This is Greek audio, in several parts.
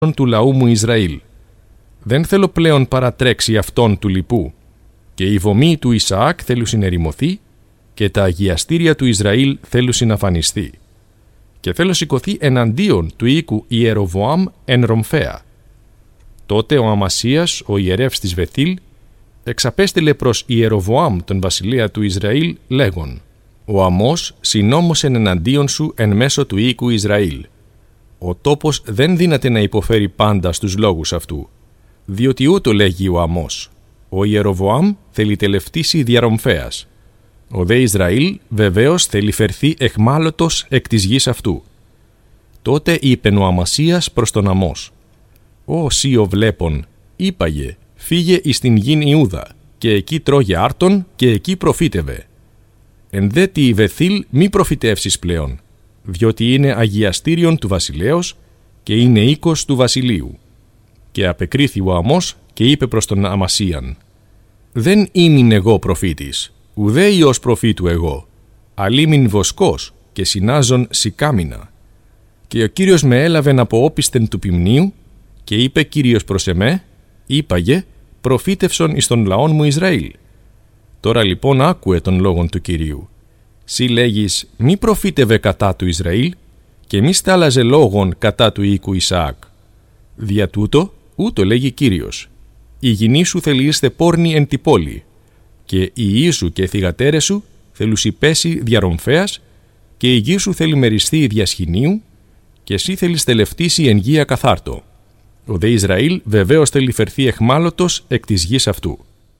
του λαού μου Ισραήλ. Δεν θέλω πλέον παρατρέξει αυτόν του λοιπού. Και η βωμή του Ισαάκ θέλουν συνερημωθεί και τα αγιαστήρια του Ισραήλ θέλουν συναφανιστεί. Και θέλω σηκωθεί εναντίον του οίκου Ιεροβοάμ εν Ρομφέα. Τότε ο Αμασίας, ο ιερεύς της Βεθήλ, εξαπέστειλε προς Ιεροβοάμ τον βασιλεία του Ισραήλ λέγον: «Ο Αμώς συνόμωσεν εναντίον σου εν μέσω του οίκου Ισραήλ. Ο τόπος δεν δύναται να υποφέρει πάντα στους λόγους αυτού, διότι ούτω λέγει ο Αμώς: ο Ιεροβοάμ θέλει τελευτήσει δια Ρομφέας. Ο δε Ισραήλ βεβαίως θέλει φερθεί εχμάλωτος εκ της γης αυτού». Τότε είπεν ο Αμασίας προς τον Αμώς: «Ω σύ ο βλέπων, είπαγε, φύγε εις την γην Ιούδα, και εκεί τρώγε άρτον και εκεί προφήτευε. Εν δε τη Βεθήλ μη προφητεύσεις πλέον, διότι είναι αγιαστήριον του βασιλέως και είναι οίκος του βασιλείου». Και απεκρίθη ο Αμώς και είπε προς τον Αμασίαν: «Δεν ήμην εγώ προφήτης, ουδέ ιός προφήτου εγώ, αλίμην βοσκός και συνάζων σικάμινα. Και ο Κύριος με έλαβεν από όπισθεν του ποιμνίου και είπε Κύριος προς εμέ, είπαγε, προφήτευσον εις τον λαόν μου Ισραήλ. Τώρα λοιπόν άκουε τον λόγον του Κυρίου. Σύ λέγεις, μη προφήτευε κατά του Ισραήλ και μη στάλαζε λόγον κατά του οίκου Ισαάκ. Δια τούτο, ούτω λέγει Κύριος, η γυνή σου θέλει είστε πόρνη εν τη πόλη, και η γη σου και οι θυγατέρες σου θέλουν πέσει δια Ρομφέας, και η γη σου θέλει μεριστεί δια σχοινίου, και εσύ θέλεις τελευτήσει εν γη ακαθάρτο. Ο δε Ισραήλ βεβαίως θέλει φερθεί εχμάλωτος εκ της γης αυτού».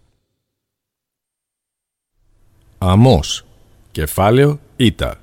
Αμώς, κεφάλαιο Ήτα.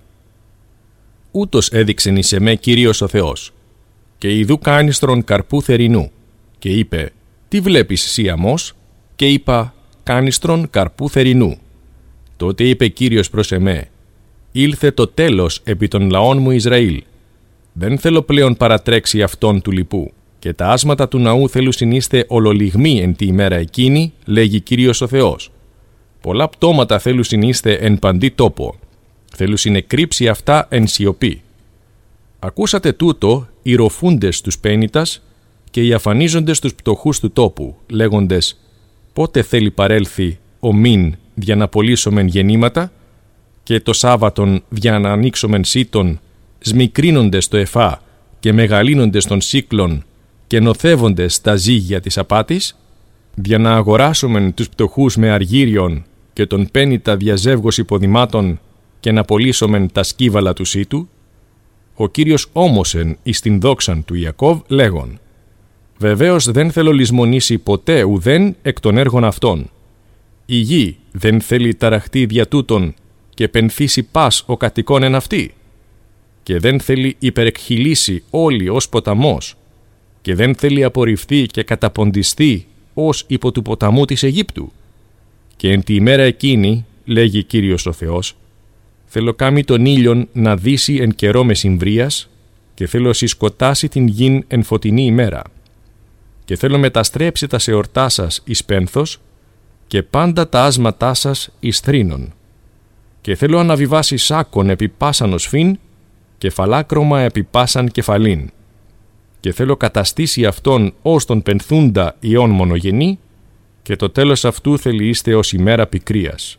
Ούτως έδειξεν εις εμέ Κύριος ο Θεός, και ιδού κάνιστρον καρπού θερινού, και είπε, «Τι βλέπεις σύ Αμώς?» Και είπα, «Κάνιστρον καρπού θερινού». Τότε είπε Κύριος προς εμέ, «Ήλθε το τέλος επί των λαών μου Ισραήλ. Δεν θέλω πλέον παρατρέξει αυτόν του λοιπού, και τα άσματα του ναού θέλουν συνείστε ολολιγμοί εν τη ημέρα εκείνη, λέγει Κύριος ο Θεός. Πολλά πτώματα θέλουν συνείστε εν παντή τόπο, θέλουν συνεκρύψει αυτά εν σιωπή. Ακούσατε τούτο οι ροφούντες τους πένητας και οι αφανίζοντες τους πτωχούς του τόπου, λέγοντες, πότε θέλει παρέλθει ο μήν δια να πωλήσομεν γεννήματα και το Σάββατον δια να ανοίξομεν σύτων, σμικρύνοντες το εφά και μεγαλύνοντες των σύκλων και νοθεύοντες τα ζύγια της απάτης, δια να αγοράσομεν τους πτωχούς με αργύριον και τον πένητα διαζεύγος υποδημάτων και να πωλήσομεν τα σκύβαλα του σύτου. Ο Κύριος όμωσεν εις την δόξαν του Ιακώβ λέγον, «Βεβαίως δεν θέλω λησμονήσει ποτέ ουδέν εκ των έργων αυτών. Η γη δεν θέλει ταραχτεί δια τούτον και πενθήσει πας ο κατοικών εν αυτή. Και δεν θέλει υπερεκχυλήσει όλη ως ποταμός και δεν θέλει απορριφθεί και καταποντιστεί ως υπό του ποταμού της Αιγύπτου. Και εν τη ημέρα εκείνη, λέγει Κύριος ο Θεός, θέλω κάμει τον ήλιον να δύσει εν καιρό μεσημβρίας και θέλω συσκοτάσει την γην εν φωτεινή ημέρα. Και θέλω μεταστρέψει τα σεορτά σας εις πένθος και πάντα τα άσματά σας εις θρήνων. Και θέλω αναβιβάσει σάκον επί πάσαν οσφήν και φαλάκρωμα επί πάσαν κεφαλήν. Και θέλω καταστήσει αυτόν ως τον πενθούντα ιών μονογενή και το τέλος αυτού θέλει είστε ως ημέρα πικρίας.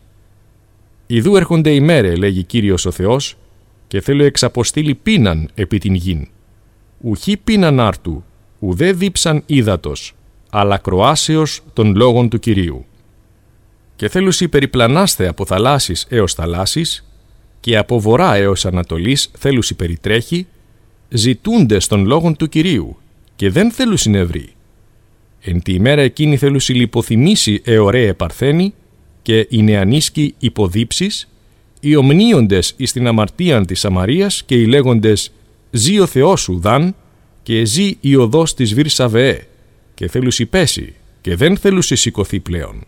Ιδού έρχονται ημέρε, λέγει Κύριος ο Θεός, και θέλω εξαποστείλει πείναν επί την γην. Ουχή πείναν άρτου, ουδέ δίψαν ύδατος, αλλά κροάσεως των λόγων του Κυρίου. Και θέλουσι περιπλανάστε από θαλάσσης έως θαλάσσης και από βορρά έως ανατολής θέλουσι περιτρέχει, ζητούντες των λόγων του Κυρίου και δεν θέλουσι νευροί. Εν τη ημέρα εκείνη θέλουσι λιποθυμήσει εωραίε παρθένη και οι νεανίσκοι υποδίψεις, οι ομνίοντες εις την αμαρτίαν της Σαμαρίας και οι λέγοντες «Ζή ο Θεός σου δαν» και «Ζή η οδός της Βυρσαβεέ» και θέλουσι πέσει και δεν θέλουσι σηκωθεί πλέον.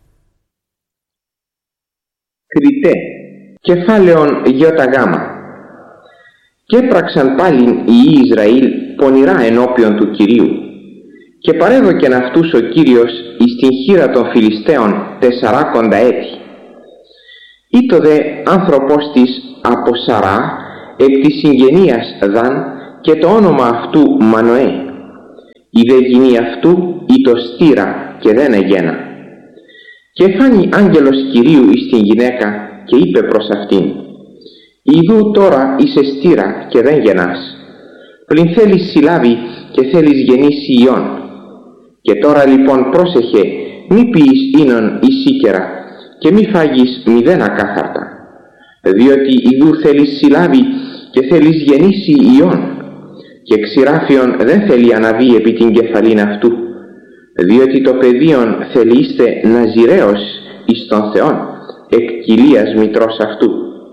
Κριτέ, κεφάλαιον ΙΓ. Και έπραξαν πάλιν οι Ισραήλ πονηρά ενώπιον του Κυρίου και παρέδωκεν αυτούς ο Κύριος εις την χείρα των Φιλιστέων 40 έτη. Ήτο δε άνθρωπος της από Σαρά εκ της συγγενείας Δαν και το όνομα αυτού Μανοέ η δε γυνή αυτού ήτο στήρα και δεν εγένα. Και φάνη άγγελος Κυρίου εις την γυναίκα και είπε προς αυτήν: «Ιδού τώρα είσαι στήρα και δεν γεννάς, πλην θέλεις συλλάβει και θέλεις γεννήσει υιόν. Και τώρα λοιπόν πρόσεχε, μη πεις ίνον ή σίκερα και μη φάγεις μηδέν ακάθαρτα, διότι ιδού θέλεις συλλάβει και θέλεις γεννήσει υιόν, και ξηράφιον δεν θέλει αναβεί επί την κεφαλήν αυτού, διότι το παιδίον θέλει είστε ναζιραίος εις τον Θεόν, εκ κοιλίας μητρός αυτού.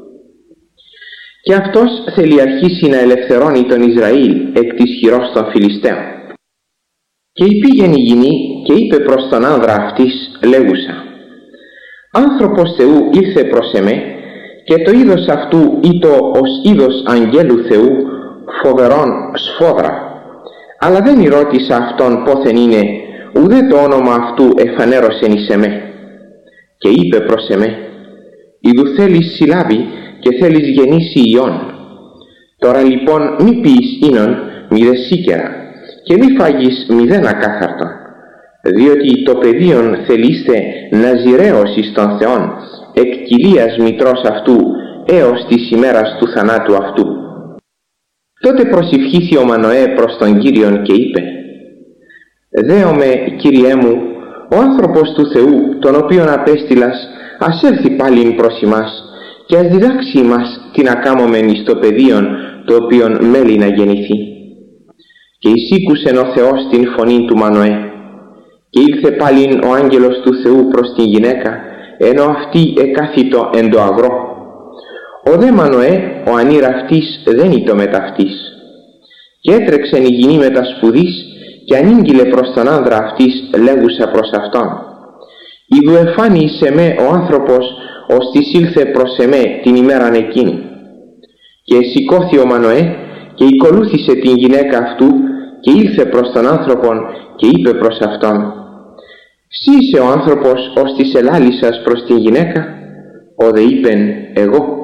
Και αυτός θέλει αρχίσει να ελευθερώνει τον Ισραήλ εκ της χειρός των Φιλιστέων». Και υπήγαινε η γυνή και είπε προς τον άνδρα αυτής λέγουσα: «Άνθρωπος Θεού ήρθε προς εμέ, και το είδος αυτού ήτο ως είδος αγγέλου Θεού φοβερόν σφόδρα. Αλλά δεν ρώτησα αυτόν πόθεν είναι, ουδέ το όνομα αυτού εφανέρωσεν εις εμέ. Και είπε προς εμέ: Ιδού θέλεις συλλάβει και θέλεις γεννήσει υιόν. Τώρα λοιπόν μη πεις ίνον μη δε σίκερα και μη φάγεις μηδέν ακάθαρτον, διότι το παιδίον θελείστε ναζιραίος εις τον Θεόν, εκ κοιλίας μητρός αυτού έως της ημέρας του θανάτου αυτού». Τότε προσηυχήθη ο Μανωέ προς τον Κύριον και είπε: «Δέομαι, Κύριέ μου, ο άνθρωπος του Θεού, τον οποίον απέστειλας, ας έλθει πάλιν προς ημάς και ας διδάξει ημάς τι να κάμομεν εις το παιδίον το οποίον μέλει να γεννηθεί». Και εισήκουσεν ο Θεός την φωνή του Μανωέ. Και ήλθε πάλιν ο άγγελος του Θεού προς την γυναίκα, ενώ αυτή εκάθητο εν το αγρό. Ο δε Μανωέ, ο ανήρ αυτής, δεν ήτο μεταυτής. Και έτρεξεν η γυνή μετασπουδής και ανήγγειλε προς τον άνδρα αυτής λέγουσα προς αυτόν: «Ιδού εφάνει σε με ο άνθρωπος, ώστις ήλθε προς εμέ την ημέραν εκείνη». Και σηκώθη ο Μανωέ και ακολούθησε την γυναίκα αυτού και ήλθε προς τον άνθρωπον και είπε προς αυτόν: «Συ είσαι ο άνθρωπος ώστις ελάλησας προς την γυναίκα?» Ο δε είπεν: «Εγώ».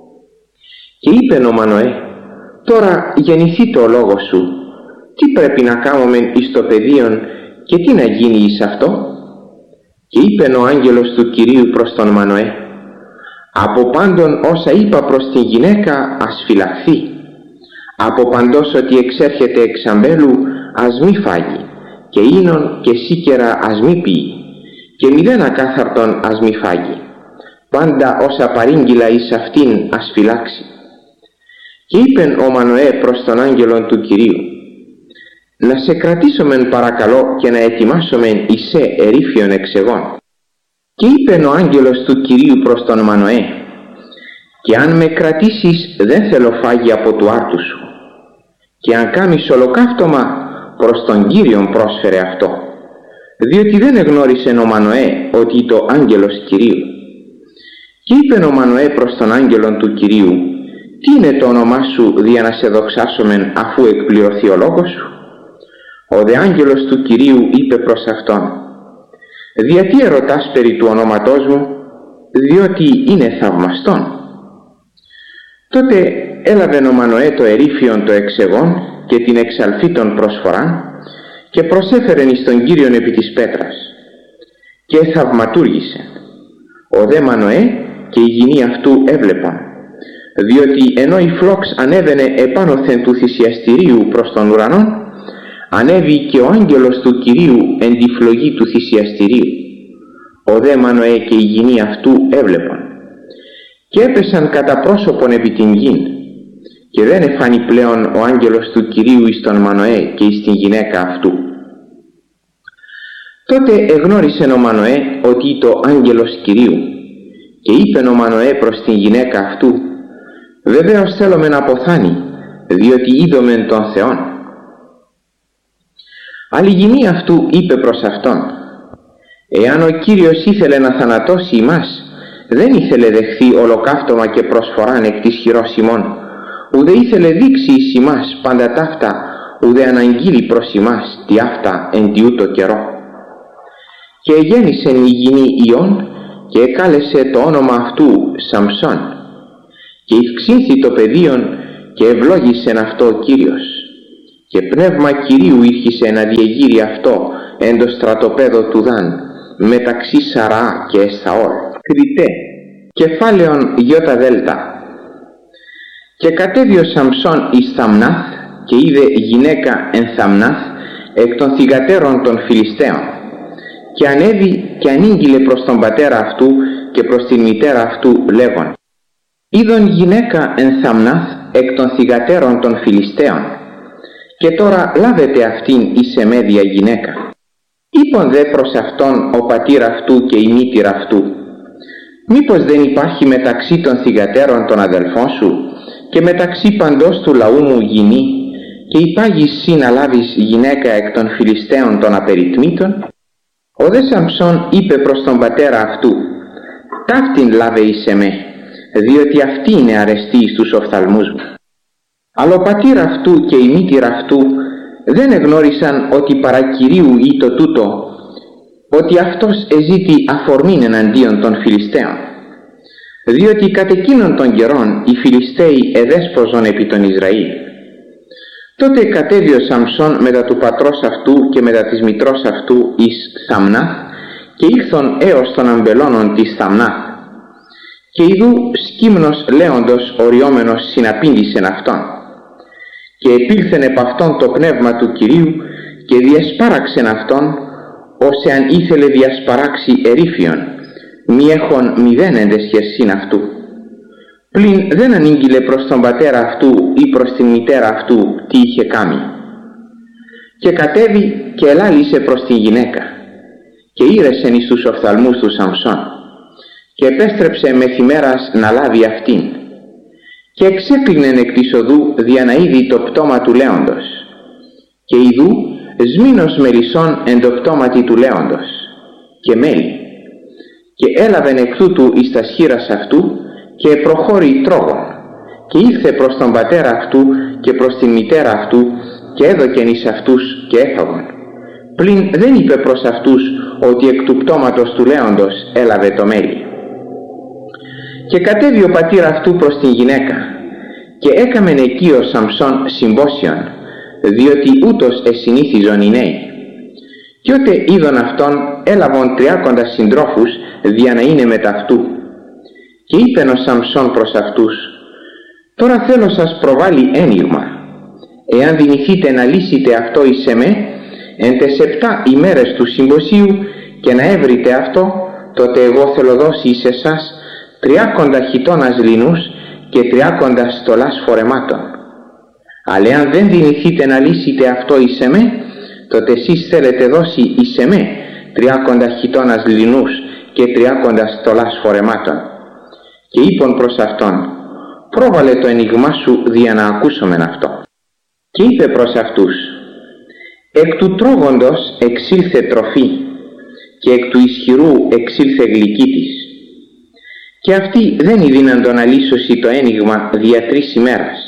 Και είπεν ο Μανωέ: «Τώρα γεννηθεί το λόγο σου. Τι πρέπει να κάμομεν εις το παιδίον και τι να γίνει εις αυτό?» Και είπεν ο άγγελος του Κυρίου προς τον Μανωέ: «Από πάντων όσα είπα προς την γυναίκα ας φυλαχθεί. Από παντός ότι εξέρχεται εξ αμπέλου ας μη φάγει, και ίνον και σίκερα ας μη πει, και μηδέν ακάθαρτον ας μη φάγει. Πάντα όσα παρήγγειλα εις αυτήν ας φυλάξει». Και είπεν ο Μανωέ προς τον άγγελον του Κυρίου: «Να σε κρατήσομεν παρακαλώ και να ετοιμάσομεν εισέ ερήφιον εξεγών». Και είπεν ο άγγελος του Κυρίου προς τον Μανωέ: «Και αν με κρατήσεις δεν θέλω φάγει από του άρτου σου. Και αν κάμεις ολοκαύτωμα, προς τον Κύριον πρόσφερε αυτό, διότι δεν εγνώρισε ο Μανωέ ότι το άγγελος Κυρίου». Και είπεν ο Μανωέ προς τον άγγελον του Κυρίου: «Τι είναι το όνομά σου δια να σε δοξάσομεν αφού εκπληρωθεί ο λόγος σου?» Ο δε άγγελος του Κυρίου είπε προς αυτόν: «Δια τι ερωτάς περί του ονόματός μου, διότι είναι θαυμαστόν». Τότε έλαβε ο Μανωέ το ερήφιον το εξεγών και την εξαλφήτων προσφοράν και προσέφερεν εις τον Κύριον επί της πέτρας και θαυματούργησε. Ο δε Μανωέ και η γυνή αυτού έβλεπαν, διότι ενώ η φλόξ ανέβαινε επάνωθεν του θυσιαστηρίου προς τον ουρανόν, ανέβη και ο άγγελος του Κυρίου εν τη φλογή του θυσιαστηρίου. Ο δε Μανωέ και η γυνή αυτού έβλεπαν και έπεσαν κατά πρόσωπον επί την γην, και δεν εφάνει πλέον ο άγγελος του Κυρίου εις τον Μανωέ και εις την γυναίκα αυτού. Τότε εγνώρισε ο Μανωέ ότι το άγγελος Κυρίου, και είπε ο Μανωέ προς την γυναίκα αυτού: «Βεβαίως θέλουμε να αποθάνει, διότι είδομεν τον Θεόν». Αλλά η γυνή αυτού είπε προς αυτόν: «Εάν ο Κύριος ήθελε να θανατώσει ημάς, δεν ήθελε δεχθεί ολοκαύτωμα και προσφοράν εκ της χειρός ημών, ουδέ ήθελε δείξει εις ημάς πάντα ταύτα, ουδέ αναγγείλει προς ημάς τι αυτά εν τιούτο καιρό». Και γέννησεν η γυνή υιόν και εκάλεσε το όνομα αυτού Σαμψόν, και ευξήνθη το παιδίον και ευλόγησεν αυτό ο Κύριος. Και πνεύμα Κυρίου ήρχισε να διεγείρει αυτό εν το στρατοπέδο του Δαν, μεταξύ Σαραά και Εσθαόλ. Κριτέ, κεφάλαιον Ιώτα Δέλτα. Και κατέβη ο Σαμψών εις Θαμνάθ, και είδε γυναίκα εν Θαμνάθ, εκ των θυγατέρων των Φιλιστέων. Και ανέβη και ανήγγειλε προς τον πατέρα αυτού και προς την μητέρα αυτού λέγον: είδον γυναίκα εν Θαμνάθ εκ των θυγατέρων των Φιλιστέων, και τώρα λάβετε αυτήν εις εμέδια γυναίκα. Είπον δε προς αυτόν ο πατήρ αυτού και η μήτηρα αυτού: μήπως δεν υπάρχει μεταξύ των θυγατέρων των αδελφών σου και μεταξύ παντός του λαού μου γυνή, και υπάγεις σύ να λάβεις γυναίκα εκ των Φιλιστέων των απεριτμήτων? Ο δε Σαμψών είπε προς τον πατέρα αυτού: ταύτην λάβε εις εμέ, διότι αυτή είναι αρεστή εις τους οφθαλμούς μου. Αλλά ο πατήρ αυτού και η μήτηρα αυτού δεν εγνώρισαν ότι παρά Κυρίου ή το τούτο, ότι αυτός εζήτη αφορμήν εναντίον των Φιλιστέων. Διότι κατ' εκείνων των καιρών οι Φιλιστέοι εδέσποζον επί των Ισραήλ. Τότε κατέβη ο Σαμψών μετά του πατρός αυτού και μετά της μητρός αυτού εις Θαμνάθ, και ήλθον έως των αμπελώνων της Θαμνάθ. Και ιδού σκύμνος λέοντος οριόμενος συναπήντησεν αυτόν. Και επήλθεν επ' αυτόν το πνεύμα του Κυρίου και διεσπάραξεν αυτόν, ως εάν ήθελε διασπαράξει ερήφιον, μη έχων μηδέν εντεσχερσήν αυτού. Πλην δεν ανήγγειλε προς τον πατέρα αυτού ή προς την μητέρα αυτού τι είχε κάμει. Και κατέβη και ελάλησε προς την γυναίκα, και ήρεσεν εις τους οφθαλμούς του Σαμψών, και επέστρεψε μεθημέρας να λάβει αυτήν. Και εξέκλεινεν εκ της οδού δια να είδει το πτώμα του λέοντος. Και ιδού σμήνος μελισσών εν το πτώματι του λέοντος, και μέλι. Και έλαβεν εκ τούτου εις τας χεῖρας αυτού, και προχώρη τρώγων. Και ήλθε προς τον πατέρα αυτού και προς την μητέρα αυτού, και έδωκεν εις αυτούς και έφαγον. Πλην δεν είπε προς αυτούς ότι εκ του πτώματος του λέοντος έλαβε το μέλι. Και κατέβη ο πατήρ αυτού προς την γυναίκα, και έκαμεν εκεί ο Σαμψών συμπόσιον, διότι ούτως εσυνήθιζον οι νέοι. Και ότε είδον αυτόν, έλαβον 30 συντρόφους δια να είναι μετ' αυτού. Και είπεν ο Σαμψών προς αυτούς: τώρα θέλω σας προβάλλει ένιγμα. Εάν δυνηθείτε να λύσετε αυτό εις εμέ, εν τες 7 ημέρες του συμποσίου, και να έβρετε αυτό, τότε εγώ θέλω δώσει εις εσάς 30 χιτώνας λινούς και 30 στολάς φορεμάτων. Αλλά εάν δεν δυνηθείτε να λύσετε αυτό εις εμέ, τότε εσείς θέλετε δώσει εις εμέ 30 χιτώνας λινούς και 30 στολάς φορεμάτων. Και είπον προς αυτόν: πρόβαλε το ενίγμά σου δια να ακούσομεν αυτό. Και είπε προς αυτούς: εκ του τρώγοντος εξήλθε τροφή, και εκ του ισχυρού εξήλθε γλυκή της. Και αυτοί δεν ειδήναν να λύσωση το ένιγμα δια 3 ημέρας.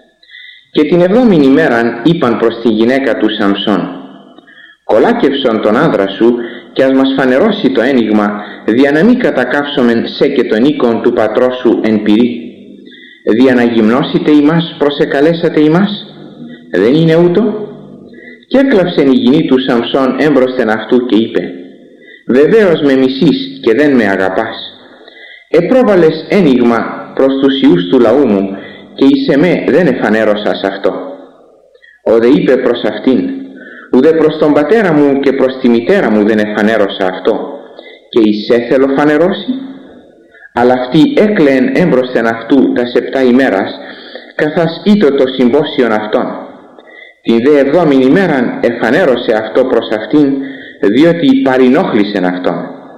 Και την 7η ημέραν είπαν προς τη γυναίκα του Σαμψών: κολάκευσον τον άνδρα σου, και ας μας φανερώσει το ένιγμα, δια να μην κατακαύσομεν σε και τον οίκον του πατρός σου εν πυρή. Δια να γυμνώσετε ημάς προσεκαλέσατε ημάς, δεν είναι ούτω? Και έκλαψεν η γυνή του Σαμψών έμπροσθεν αυτού και είπε: βεβαίως με μισείς και δεν με αγαπάς. Επρόβαλες ένιγμα προς τους ιούς του λαού μου, και εις εμέ δεν εφανέρωσα σ' αυτό. Ο δε είπε προς αυτήν: ουδέ προς τον πατέρα μου και προς τη μητέρα μου δεν εφανέρωσα αυτό, και εις έθελο φανερώσει? Αλλά αυτή έκλαιεν έμπροσθεν αυτού τας 7 ημέρας, καθάς ήτο το συμπόσιον αυτών. Την δε 7η ημέραν εφανέρωσε αυτό προς αυτήν, διότι παρηνόχλησεν αυτόν.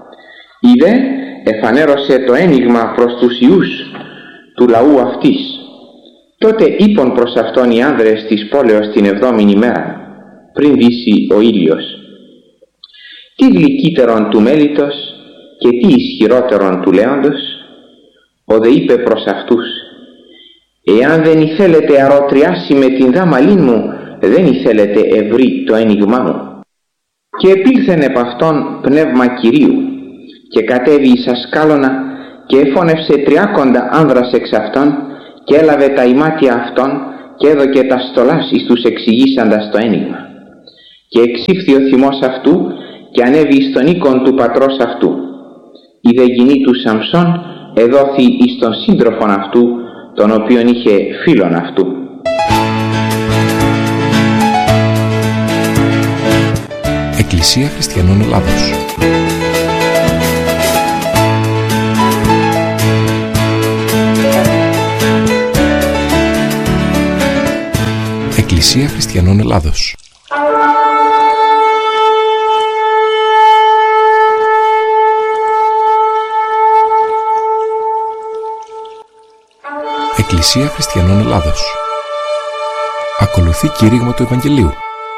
Η δε εφανέρωσε το ένιγμα προς τους ιούς του λαού αυτής. Τότε είπον προς αυτόν οι άνδρες της πόλεως την 7η ημέρα, πριν δύσει ο ήλιος: τι γλυκύτερον του μέλιτος και τι ισχυρότερον του λέοντος? Ο δε είπε προς αυτούς: εάν δεν ήθελετε αρωτριάσει με την δάμαλήν μου, δεν ήθελετε ευρύ το ένιγμά μου. Και επήλθεν επ' αυτόν πνεύμα Κυρίου, και κατέβη εις ασκάλωνα, και εφώνευσε 30 άνδρας εξ αυτών, και έλαβε τα ημάτια αυτών, και έδωκε τα στολάς εις τους εξηγήσαντας το ένιγμα. Και εξήφθη ο θυμός αυτού και ανέβη εις τον οίκον του πατρός αυτού. Η δε γυνή του Σαμσόν εδόθη εις τον σύντροφον αυτού, τον οποίον είχε φίλον αυτού. Εκκλησία Χριστιανών Ελλάδος. Εκκλησία Χριστιανών Ελλάδος. Εκκλησία Χριστιανών Ελλάδος. Ακολουθεί κήρυγμα του Ευαγγελίου.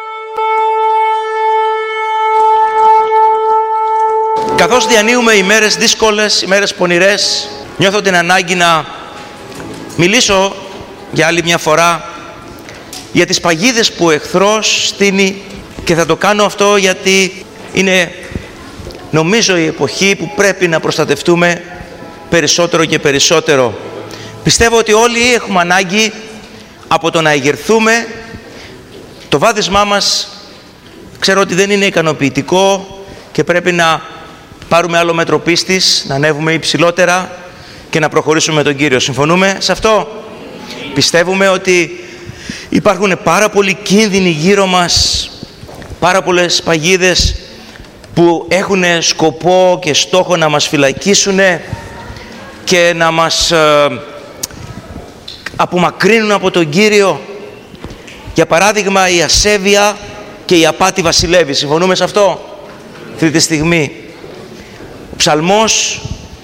Καθώς διανύουμε ημέρες δύσκολες, ημέρες πονηρές, νιώθω την ανάγκη να μιλήσω για άλλη μια φορά για τις παγίδες που ο εχθρός στείνει, και θα το κάνω αυτό γιατί είναι, νομίζω, η εποχή που πρέπει να προστατευτούμε περισσότερο και περισσότερο. Πιστεύω ότι όλοι έχουμε ανάγκη από το να εγερθούμε. Το βάδισμά μας ξέρω ότι δεν είναι ικανοποιητικό και πρέπει να πάρουμε άλλο μέτρο πίστης, να ανέβουμε υψηλότερα και να προχωρήσουμε με τον Κύριο. Συμφωνούμε σε αυτό? Πιστεύουμε ότι υπάρχουν πάρα πολλοί κίνδυνοι γύρω μας, πάρα πολλές παγίδες που έχουν σκοπό και στόχο να μας φυλακίσουν και να μας απομακρύνουν από τον Κύριο. Για παράδειγμα, η ασέβεια και η απάτη βασιλεύει. Συμφωνούμε σε αυτό αυτή τη στιγμή? Ο Ψαλμός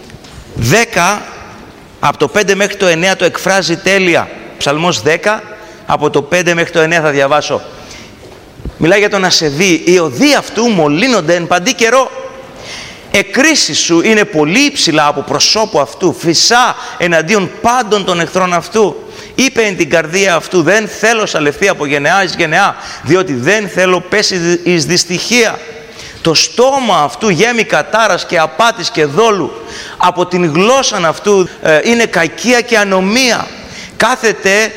10 από το 5 μέχρι το 9 το εκφράζει τέλεια. Ψαλμός 10 από το 5 μέχρι το 9 θα διαβάσω. Μιλάει για τον ασεβή. Οι οδοί αυτού μολύνονται εν παντή καιρό. Εκκρίσεις σου είναι πολύ υψηλά από προσώπου αυτού. Φυσά εναντίον πάντων των εχθρών αυτού. Είπε εν την καρδία αυτού, δεν θέλω σαλευθεί από γενεά εις γενεά, διότι δεν θέλω πέσει εις δυστυχία. Το στόμα αυτού γέμει κατάρας και απάτης και δόλου. Από την γλώσσα αυτού είναι κακία και ανομία. Κάθεται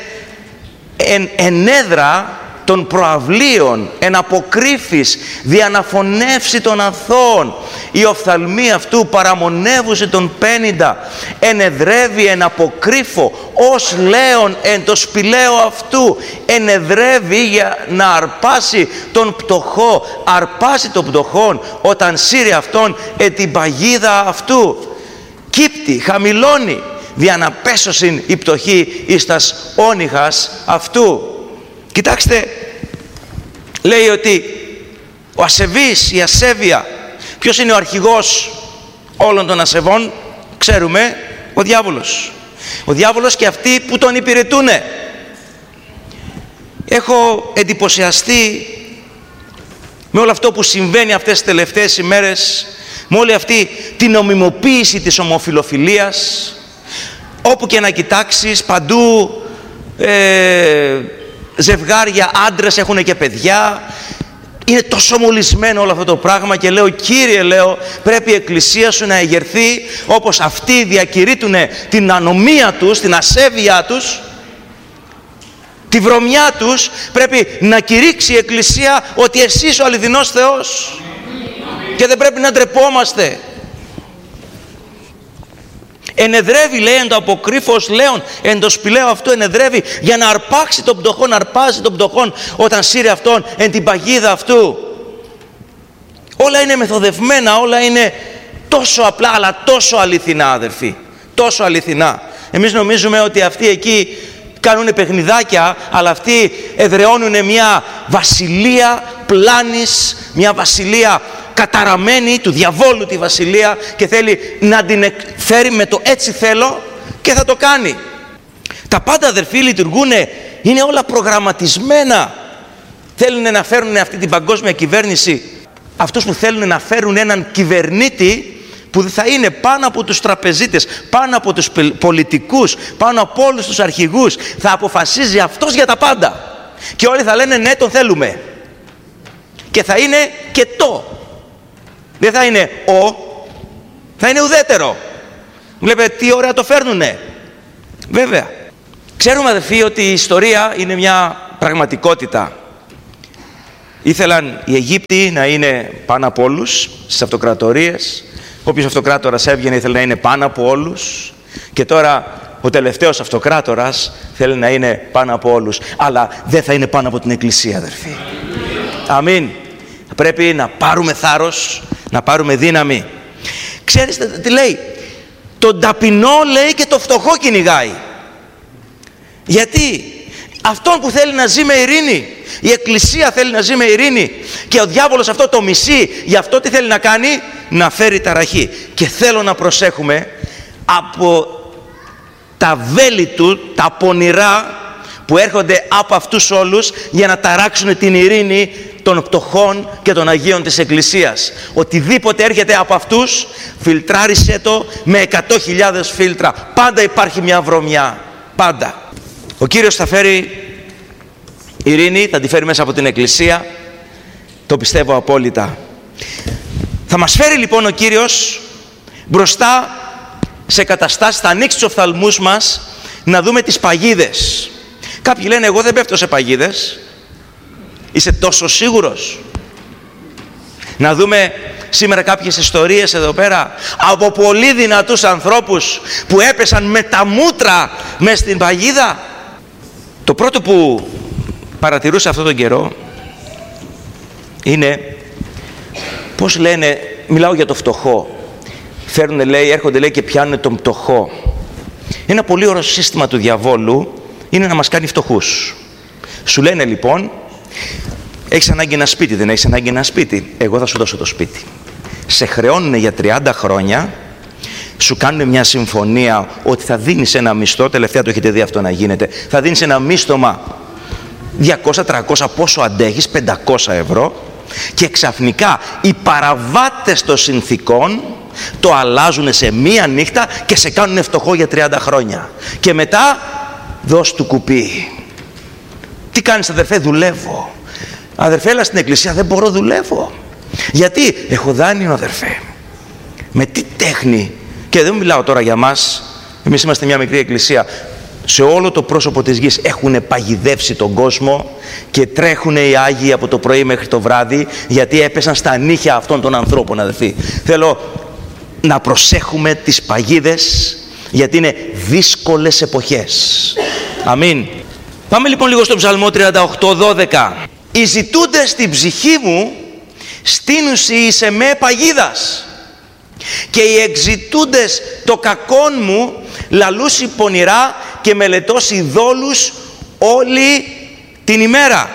εν έδρα των προαυλίων, εν αποκρύφης, διαναφωνεύσει των αθώων. Η οφθαλμή αυτού παραμονεύουσε τον 50, ενεδρεύει εν αποκρύφο, ως λέον εν το σπηλαίο αυτού. Ενεδρεύει για να αρπάσει τον πτωχό, αρπάσει τον πτωχόν, όταν σύρει αυτόν την παγίδα αυτού. Κύπτει, χαμηλώνει, δια να πέσωσιν η πτωχή εις τας όνυχας αυτού. Κοιτάξτε, λέει ότι ο ασεβής, η ασέβεια, ποιος είναι ο αρχηγός όλων των ασεβών? Ξέρουμε, ο διάβολος. Ο διάβολος και αυτοί που τον υπηρετούνε. Έχω εντυπωσιαστεί με όλο αυτό που συμβαίνει αυτές τις τελευταίες ημέρες, με όλη αυτή την νομιμοποίηση της ομοφιλοφιλίας. Όπου και να κοιτάξεις, παντού ζευγάρια, άντρες έχουν και παιδιά. Είναι τόσο μολυσμένο όλο αυτό το πράγμα και λέω, Κύριε, λέω, πρέπει η Εκκλησία σου να εγερθεί όπως αυτοί διακηρύττουν την ανομία τους, την ασέβειά τους, τη βρωμιά τους. Πρέπει να κηρύξει η Εκκλησία ότι εσύ είσαι ο αληθινός Θεός και δεν πρέπει να ντρεπόμαστε. Ενεδρεύει, λέει, εν το αποκρύφος λέον, εν το σπηλαίο αυτό ενεδρεύει, για να αρπάξει τον πτωχόν, να αρπάζει τον πτωχόν όταν σύρει αυτόν εν την παγίδα αυτού. Όλα είναι μεθοδευμένα, όλα είναι τόσο απλά, αλλά τόσο αληθινά, αδερφοί, τόσο αληθινά. Εμείς νομίζουμε ότι αυτοί εκεί κάνουν παιχνιδάκια, αλλά αυτοί εδραιώνουν μια βασιλεία πλάνης, μια βασιλεία καταραμένη, του διαβόλου τη βασιλεία, και θέλει να την φέρει με το έτσι θέλω και θα το κάνει. Τα πάντα, αδερφοί, λειτουργούν, είναι όλα προγραμματισμένα. Θέλουν να φέρουν αυτή την παγκόσμια κυβέρνηση, αυτούς που θέλουν να φέρουν έναν κυβερνήτη που θα είναι πάνω από τους τραπεζίτες, πάνω από τους πολιτικούς, πάνω από όλους τους αρχηγούς. Θα αποφασίζει αυτός για τα πάντα και όλοι θα λένε ναι, τον θέλουμε, και θα είναι και το. Δεν θα είναι θα είναι ουδέτερο. Βλέπετε τι ωραία το φέρνουνε. Βέβαια. Ξέρουμε, αδελφοί, ότι η ιστορία είναι μια πραγματικότητα. Ήθελαν οι Αιγύπτιοι να είναι πάνω από όλους στις αυτοκρατορίες. Όποιος αυτοκράτορας έβγαινε ήθελε να είναι πάνω από όλους. Και τώρα ο τελευταίος αυτοκράτορας θέλει να είναι πάνω από όλους. Αλλά δεν θα είναι πάνω από την Εκκλησία, αδελφοί. Αμήν. Πρέπει να πάρουμε θάρρος, να πάρουμε δύναμη. Ξέρεις τι λέει? Τον ταπεινό, λέει, και το φτωχό κυνηγάει. Γιατί? Αυτόν που θέλει να ζει με ειρήνη. Η Εκκλησία θέλει να ζει με ειρήνη. Και ο διάβολος αυτό το μισεί. Γι' αυτό τι θέλει να κάνει? Να φέρει ταραχή. Και θέλω να προσέχουμε από τα βέλη του, τα πονηρά που έρχονται από αυτούς όλους για να ταράξουν την ειρήνη των πτωχών και των Αγίων της Εκκλησίας. Οτιδήποτε έρχεται από αυτούς, φιλτράρισε το με 100.000 φίλτρα. Πάντα υπάρχει μια βρωμιά. Πάντα. Ο Κύριος θα φέρει ειρήνη, θα τη φέρει μέσα από την Εκκλησία. Το πιστεύω απόλυτα. Θα μας φέρει λοιπόν ο Κύριος μπροστά σε καταστάσεις, θα ανοίξει τους οφθαλμούς μας να δούμε τις παγίδες. Κάποιοι λένε, εγώ δεν πέφτω σε παγίδες. Είσαι τόσο σίγουρος? Να δούμε σήμερα κάποιες ιστορίες εδώ πέρα από πολύ δυνατούς ανθρώπους που έπεσαν με τα μούτρα μες στην παγίδα. Το πρώτο που παρατηρούσα αυτόν τον καιρό είναι πώς λένε, μιλάω για το φτωχό, φέρνουν, λέει, έρχονται, λέει, και πιάνουν τον πτωχό. Ένα πολύ ωραίο σύστημα του διαβόλου είναι να μας κάνει φτωχούς. Σου λένε λοιπόν, έχεις ανάγκη ένα σπίτι, δεν έχεις ανάγκη ένα σπίτι? Εγώ θα σου δώσω το σπίτι. Σε χρεώνουν για 30 χρόνια, σου κάνουν μια συμφωνία ότι θα δίνεις ένα μισθό, τελευταία το έχετε δει αυτό να γίνεται, θα δίνεις ένα μίσθωμα 200-300, πόσο αντέχεις, 500 ευρώ, και ξαφνικά οι παραβάτες των συνθήκων το αλλάζουν σε μία νύχτα και σε κάνουν φτωχό για 30 χρόνια. Και μετά δώσ' του κουπί. Τι κάνεις, αδερφέ? Δουλεύω. Αδερφέ, έλα στην Εκκλησία. Δεν μπορώ, δουλεύω. Γιατί? Έχω δάνειο, αδερφέ. Με τι τέχνη? Και δεν μιλάω τώρα για μας. Εμείς είμαστε μια μικρή εκκλησία. Σε όλο το πρόσωπο της γης έχουν παγιδεύσει τον κόσμο και τρέχουν οι Άγιοι από το πρωί μέχρι το βράδυ, γιατί έπεσαν στα νύχια αυτών των ανθρώπων, αδελφοί. Θέλω να προσέχουμε τις παγίδες, γιατί είναι δύσκολες εποχές. Αμήν. Πάμε λοιπόν λίγο στο Ψαλμό 38:12. Οι ζητούντες στην ψυχή μου στείνουσι σε με παγίδας, και οι εξητούντες το κακόν μου λαλούσι πονηρά και μελετώσει δόλους όλη την ημέρα.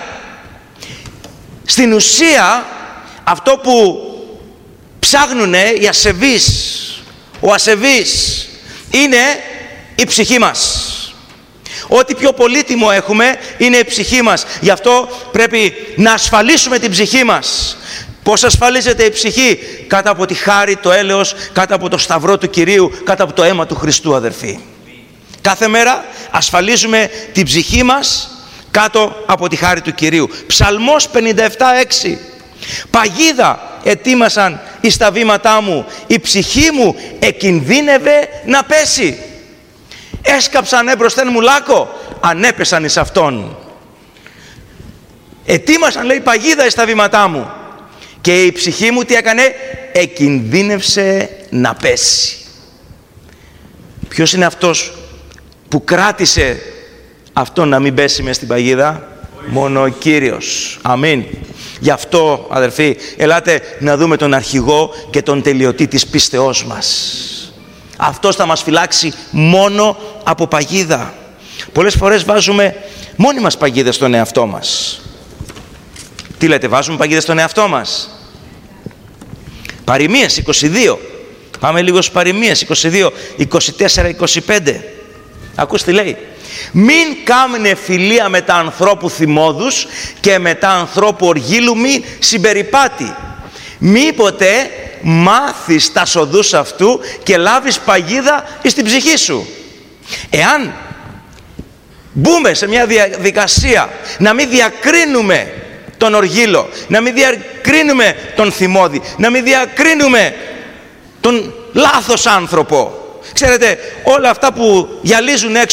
Στην ουσία αυτό που ψάχνουνε οι ασεβείς, ο ασεβής, είναι η ψυχή μας. Ό,τι πιο πολύτιμο έχουμε είναι η ψυχή μας. Γι' αυτό πρέπει να ασφαλίσουμε την ψυχή μας. Πώς ασφαλίζεται η ψυχή? Κάτω από τη χάρη, το έλεος, κάτω από το σταυρό του Κυρίου, κάτω από το αίμα του Χριστού, αδερφοί. Κάθε μέρα ασφαλίζουμε την ψυχή μας κάτω από τη χάρη του Κυρίου. Ψαλμός 57:6. Παγίδα ετοίμασαν εις τα βήματά μου, η ψυχή μου εκινδύνευε να πέσει. Έσκαψαν έμπροσθεν μου λάκκο, ανέπεσαν εις αυτόν. Ετοίμασαν, λέει, παγίδα εις τα βήματά μου, και η ψυχή μου τι έκανε? Εκινδύνευσε να πέσει. Ποιος είναι αυτός που κράτησε αυτόν να μην πέσει μες στην παγίδα? Μόνο ο Κύριος. Αμήν. Γι' αυτό, αδελφοί, ελάτε να δούμε τον αρχηγό και τον τελειωτή της πίστεώς μας. Αυτός θα μας φυλάξει μόνο από παγίδα. Πολλές φορές βάζουμε μόνοι μας παγίδες στον εαυτό μας. Τι λέτε, βάζουμε παγίδες στον εαυτό μας? Παροιμίες 22. Πάμε λίγο στις Παροιμίες 22, 24-25. Ακούστε τι λέει. Μην κάμνε φιλία με τα ανθρώπου θυμώδους και με τα ανθρώπου οργήλου μη συμπεριπάτη. Μήποτε μάθεις τα σοδούς αυτού και λάβεις παγίδα εις την ψυχή σου. Εάν μπούμε σε μια διαδικασία να μην διακρίνουμε τον οργήλο, να μην διακρίνουμε τον θυμώδη, να μην διακρίνουμε τον λάθος άνθρωπο. Ξέρετε, όλα αυτά που γυαλίζουν έξω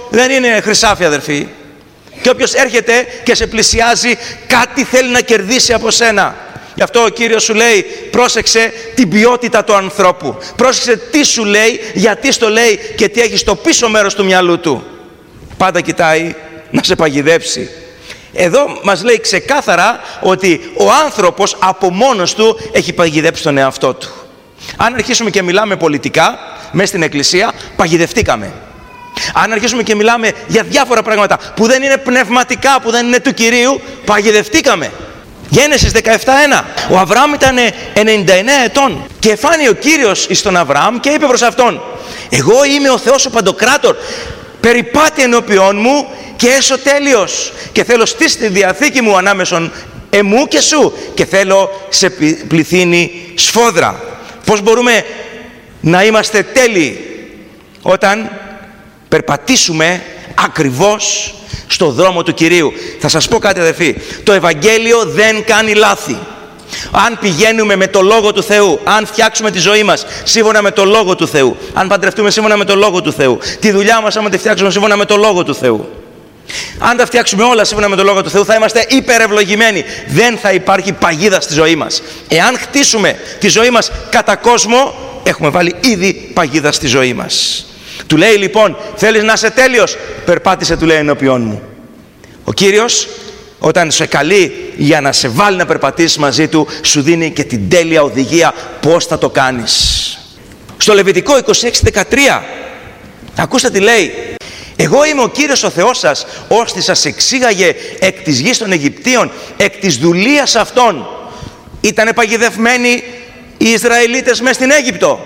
δεν είναι χρυσάφι, αδερφοί. Και όποιος έρχεται και σε πλησιάζει, κάτι θέλει να κερδίσει από σένα. Γι' αυτό ο Κύριος σου λέει, πρόσεξε την ποιότητα του ανθρώπου. Πρόσεξε τι σου λέει, γιατί στο λέει και τι έχει στο πίσω μέρος του μυαλού του. Πάντα κοιτάει να σε παγιδεύσει. Εδώ μας λέει ξεκάθαρα ότι ο άνθρωπος από μόνος του έχει παγιδέψει τον εαυτό του. Αν αρχίσουμε και μιλάμε πολιτικά μέσα στην εκκλησία, παγιδευτήκαμε. Αν αρχίσουμε και μιλάμε για διάφορα πράγματα που δεν είναι πνευματικά, που δεν είναι του Κυρίου, παγιδευτήκαμε. Γένεσης 17:1. Ο Αβραάμ ήταν 99 ετών και φάνη ο Κύριος εις τον Αβραάμ και είπε προς αυτόν, εγώ είμαι ο Θεός ο Παντοκράτορ, περιπάτη ενώπιόν μου και έσω τέλειος και θέλω στήσει τη διαθήκη μου ανάμεσον εμού και σου και θέλω σε πληθύνει σφόδρα. Πώς μπορούμε να είμαστε τέλειοι? Όταν περπατήσουμε ακριβώς στο δρόμο του Κυρίου. Θα σας πω κάτι, αδερφοί, το Ευαγγέλιο δεν κάνει λάθη. Αν πηγαίνουμε με το Λόγο του Θεού, αν φτιάξουμε τη ζωή μας σύμφωνα με το Λόγο του Θεού, αν παντρευτούμε σύμφωνα με το Λόγο του Θεού, τη δουλειά μας άμα τη φτιάξουμε σύμφωνα με το Λόγο του Θεού, αν τα φτιάξουμε όλα σύμφωνα με το Λόγο του Θεού, θα είμαστε υπερευλογημένοι. Δεν θα υπάρχει παγίδα στη ζωή μας. Εάν χτίσουμε τη ζωή μας κατά κόσμο, έχουμε βάλει ήδη παγίδα στη ζωή μας. Του λέει λοιπόν, θέλεις να είσαι τέλειος? Περπάτησε, του λέει, ενώπιόν μου. Ο Κύριος όταν σε καλεί για να σε βάλει να περπατήσεις μαζί του, σου δίνει και την τέλεια οδηγία πώς θα το κάνεις. Στο Λεβιτικό 26:13, ακούστε τι λέει. Εγώ είμαι ο Κύριος ο Θεός σας, ώστε σας εξήγαγε εκ της γης των Αιγυπτίων, εκ της δουλείας αυτών. Ήτανε παγιδευμένοι οι Ισραηλίτες μες στην Αίγυπτο?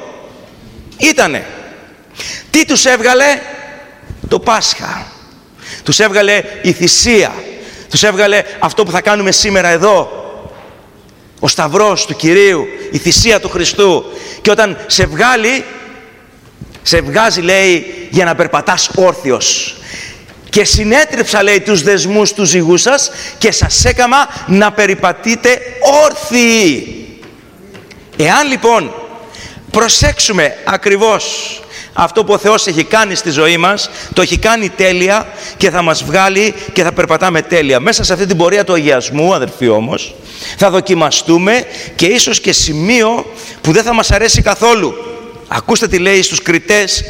Ήτανε. Τι τους έβγαλε? Το Πάσχα. Τους έβγαλε η θυσία. Τους έβγαλε αυτό που θα κάνουμε σήμερα εδώ. Ο Σταυρός του Κυρίου, η θυσία του Χριστού. Και όταν σε βγάζει, λέει, για να περπατάς όρθιος. Και συνέτριψα, λέει, τους δεσμούς του ζυγού σας και σας έκαμα να περιπατείτε όρθιοι. Εάν λοιπόν προσέξουμε ακριβώς αυτό που ο Θεός έχει κάνει στη ζωή μας, το έχει κάνει τέλεια και θα μας βγάλει και θα περπατάμε τέλεια. Μέσα σε αυτή την πορεία του αγιασμού, αδερφοί, όμως, θα δοκιμαστούμε και ίσως και σημείο που δεν θα μας αρέσει καθόλου. Ακούστε τι λέει στους Κριτές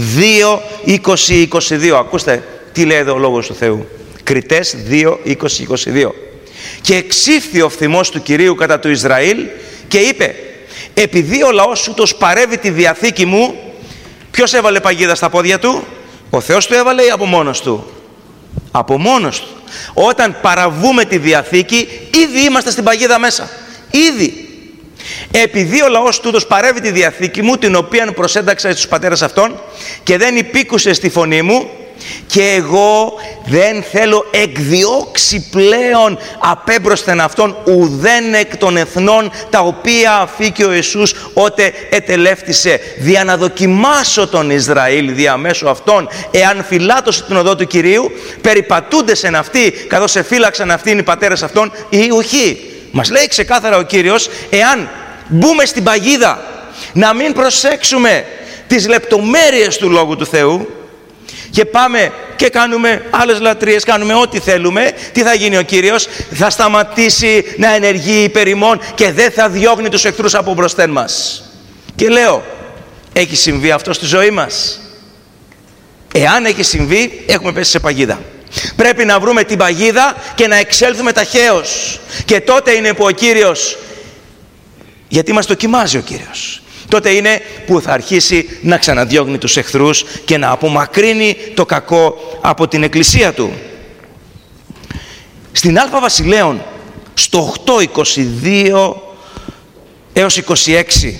2:20-22. Ακούστε τι λέει εδώ ο Λόγος του Θεού. Κριτές 2:20-22. Και εξήφθη ο φθημός του Κυρίου κατά του Ισραήλ και είπε, επειδή ο λαός σου το σπαρεύει τη διαθήκη μου. Ποιος έβαλε παγίδα στα πόδια του? Ο Θεός του έβαλε ή από μόνος του? Από μόνος του. Όταν παραβούμε τη διαθήκη, ήδη είμαστε στην παγίδα μέσα. Ήδη. Επειδή ο λαός τούτος παρεύει τη διαθήκη μου, την οποία προσένταξα στους πατέρες αυτών και δεν υπήκουσε στη φωνή μου, και εγώ δεν θέλω εκδιώξει πλέον απέμπροσθεν αυτών ουδέν εκ των εθνών τα οποία αφήκε ο Ιησούς ότε ετελεύτησε, δια να δοκιμάσω τον Ισραήλ διαμέσου αυτών εάν φυλάτωσε την οδό του Κυρίου, περιπατούντες εν αυτή καθώς εφύλαξαν αυτήν οι πατέρες αυτών ή ουχή. Μας λέει ξεκάθαρα ο Κύριος, εάν μπούμε στην παγίδα να μην προσέξουμε τις λεπτομέρειες του Λόγου του Θεού και πάμε και κάνουμε άλλες λατρείες, κάνουμε ό,τι θέλουμε, τι θα γίνει ο Κύριος? Θα σταματήσει να ενεργεί υπέρ ημών και δεν θα διώχνει τους εχθρούς από μπροστέν μας. Και λέω, έχει συμβεί αυτό στη ζωή μας? Εάν έχει συμβεί, έχουμε πέσει σε παγίδα. Πρέπει να βρούμε την παγίδα και να εξέλθουμε ταχαίως. Και τότε είναι που ο Κύριος, γιατί μας δοκιμάζει ο Κύριος, τότε είναι που θα αρχίσει να ξαναδιώχνει τους εχθρούς και να απομακρύνει το κακό από την εκκλησία του. Στην Α Βασιλέων, στο 8:22 έως 26,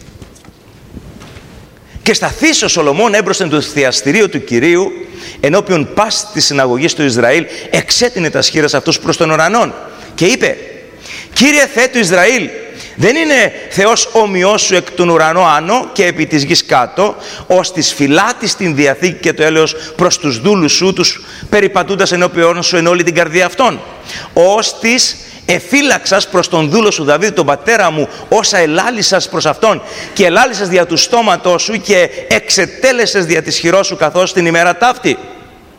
και σταθείς ο Σολομών έμπροσθεν του θειαστηρίου του Κυρίου, ενώπιον πάσης της συναγωγής του Ισραήλ, εξέτεινε τα σχήρας αυτούς προς τον ουρανόν και είπε, Κύριε Θεέ του Ισραήλ, δεν είναι Θεός όμοιός σου εκ των ουρανών άνω και επί της γης κάτω, ως της φυλάτης την διαθήκη και το έλεος προς τους δούλους σου, τους περιπατούντας ενώπιον σου εν όλη την καρδία αυτών. Ως της εφύλαξας προς τον δούλο σου Δαβίδ τον πατέρα μου όσα ελάλησας προς αυτόν και ελάλησας δια του στόματός σου και εξετέλεσες δια της χειρός σου καθώς την ημέρα ταύτη.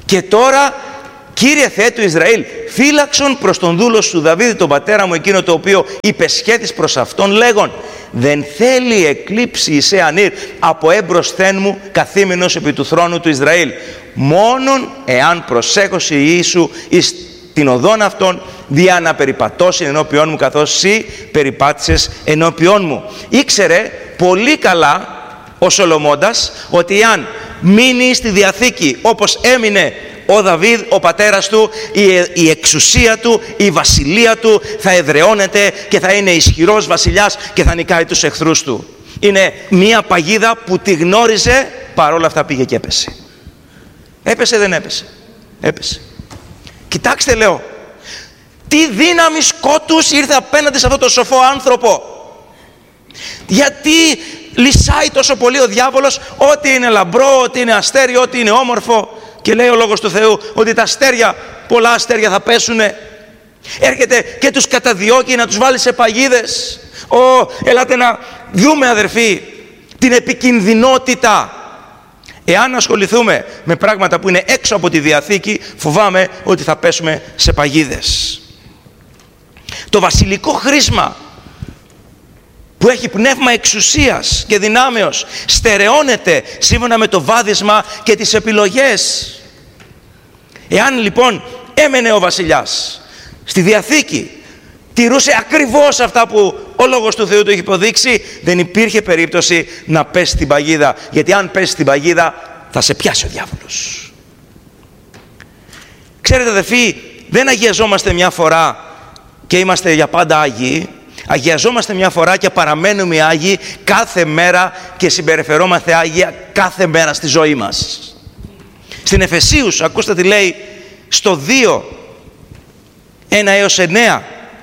Και τώρα, Κύριε Θεέ του Ισραήλ, φύλαξον προς τον δούλο σου Δαβίδ τον πατέρα μου εκείνο το οποίο υπεσχέθης προς αυτόν λέγον, δεν θέλει εκλείψει εις ανήρ από έμπροσθέν μου καθήμενος επί του θρόνου του Ισραήλ, μόνον εάν προσέχωση Ιησού εις την οδόν αυτών διά να περιπατώσει ενώπιόν μου καθώς εσύ περιπάτησες ενώπιόν μου. Ήξερε πολύ καλά ο Σολομώντας ότι αν μείνει στη Διαθήκη όπως έμεινε ο Δαβίδ, ο πατέρας του, η εξουσία του, η βασιλεία του θα εδραιώνεται και θα είναι ισχυρός βασιλιάς και θα νικάει τους εχθρούς του. Είναι μια παγίδα που τη γνώριζε, παρόλα αυτά πήγε και έπεσε. Έπεσε, δεν έπεσε? Έπεσε. Κοιτάξτε, λέω, τι δύναμη σκότους ήρθε απέναντι σε αυτό το σοφό άνθρωπο. Γιατί λυσάει τόσο πολύ ο διάβολος ό,τι είναι λαμπρό, ό,τι είναι αστέριο, ό,τι είναι όμορφο. Και λέει ο Λόγος του Θεού ότι τα αστέρια, πολλά αστέρια θα πέσουνε. Έρχεται και τους καταδιώκει να τους βάλει σε παγίδες. Ελάτε να δούμε, αδερφοί, την επικινδυνότητα. Εάν ασχοληθούμε με πράγματα που είναι έξω από τη Διαθήκη, φοβάμαι ότι θα πέσουμε σε παγίδες. Το βασιλικό χρήσμα που έχει πνεύμα εξουσίας και δυνάμεως στερεώνεται σύμφωνα με το βάδισμα και τις επιλογές. Εάν λοιπόν έμενε ο βασιλιάς στη Διαθήκη, τηρούσε ακριβώς αυτά που ο Λόγος του Θεού του έχει υποδείξει, δεν υπήρχε περίπτωση να πέσει στην παγίδα, γιατί αν πέσει στην παγίδα θα σε πιάσει ο διάβολος. Ξέρετε, αδελφοί, δεν αγιαζόμαστε μια φορά και είμαστε για πάντα Άγιοι. Αγιαζόμαστε μια φορά και παραμένουμε Άγιοι κάθε μέρα και συμπεριφερόμαστε Άγια κάθε μέρα στη ζωή μας. Στην Εφεσίους, ακούστε τι λέει στο 2, 1 έως 9.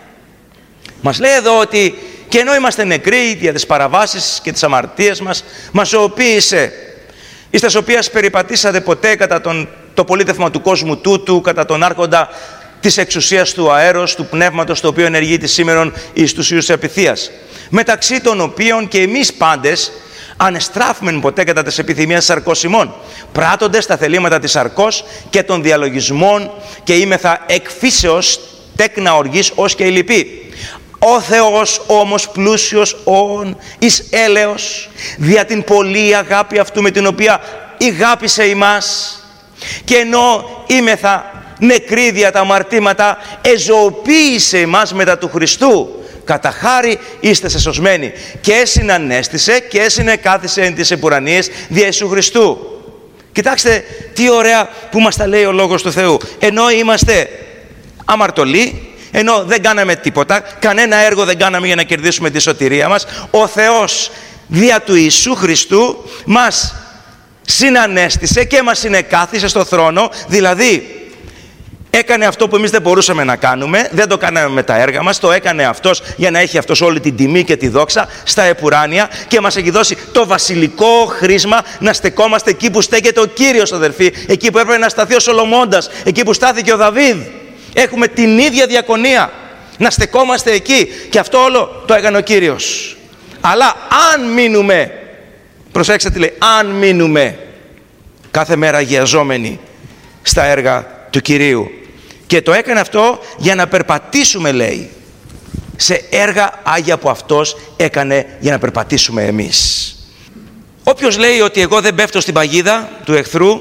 Μας λέει εδώ ότι και ενώ είμαστε νεκροί για τις παραβάσεις και τις αμαρτίες μας, μας ζωοποίησε, εις τας οποίας περιπατήσατε ποτέ κατά το πολίτευμα του κόσμου τούτου, κατά τον άρχοντα της εξουσίας του αέρος, του πνεύματος, το οποίο ενεργεί τη σήμερον εις τους ιούς απειθίας, μεταξύ των οποίων και εμείς πάντες ανεστράφμεν ποτέ κατά της επιθυμίας σαρκός ημών, πράττοντες τα θελήματα της σαρκός και των διαλογισμών και είμεθα εκφύσεως τέκνα οργής ως και η λυπή. Ο Θεός όμως πλούσιος όν εις έλεος δια την πολλή αγάπη αυτού με την οποία ηγάπησε ημάς, και ενώ είμεθα νεκροί δια τα αμαρτήματα, εζωοποίησε εμάς μετά του Χριστού, κατά χάρη είστε σεσωσμένοι, και έσυν ανέστησε και έσυν εκάθισε εν τις επουρανίες δια Ιησού Χριστού. Κοιτάξτε τι ωραία που μας τα λέει ο Λόγος του Θεού. Ενώ είμαστε αμαρτωλοί, ενώ δεν κάναμε τίποτα, κανένα έργο δεν κάναμε για να κερδίσουμε τη σωτηρία μας, ο Θεός δια του Ιησού Χριστού μας συνανέστησε και μας συνεκάθισε στο θρόνο, δηλαδή έκανε αυτό που εμείς δεν μπορούσαμε να κάνουμε, δεν το κάναμε με τα έργα μας, το έκανε αυτός για να έχει αυτός όλη την τιμή και τη δόξα στα επουράνια, και μας έχει δώσει το βασιλικό χρήσμα να στεκόμαστε εκεί που στέκεται ο Κύριος, αδελφοί, εκεί που έπρεπε να σταθεί ο Σολομώντας, εκεί που στάθηκε ο Δαβίδ. Έχουμε την ίδια διακονία να στεκόμαστε εκεί, και αυτό όλο το έκανε ο Κύριος. Αλλά αν μείνουμε, προσέξτε τι λέει, αν μείνουμε κάθε μέρα αγιαζόμενοι στα έργα του Κυρίου, και το έκανε αυτό για να περπατήσουμε, λέει, σε έργα άγια που αυτός έκανε για να περπατήσουμε εμείς. Όποιος λέει ότι εγώ δεν πέφτω στην παγίδα του εχθρού,